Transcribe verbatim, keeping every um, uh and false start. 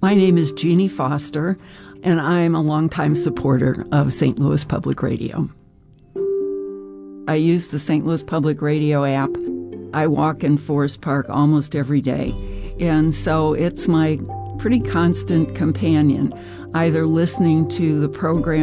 My name is Jeannie Foster, and I'm a longtime supporter of Saint Louis Public Radio. I use the Saint Louis Public Radio app. I walk in Forest Park almost every day, and so it's my pretty constant companion, either listening to the program